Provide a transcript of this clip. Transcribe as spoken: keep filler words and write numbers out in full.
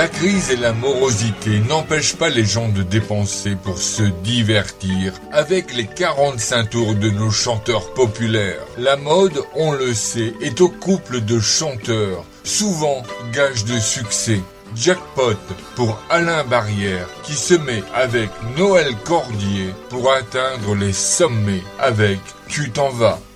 La crise et la morosité n'empêchent pas les gens de dépenser pour se divertir avec les quarante-cinq tours de nos chanteurs populaires. La mode, on le sait, est au couple de chanteurs, souvent gage de succès. Jackpot pour Alain Barrière qui se met avec Noël Cordier pour atteindre les sommets avec Tu t'en vas.